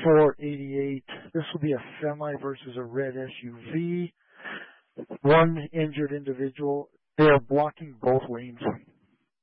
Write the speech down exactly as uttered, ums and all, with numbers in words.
four eighty-eight. This will be a semi versus a red S U V. One injured individual. They are blocking both lanes.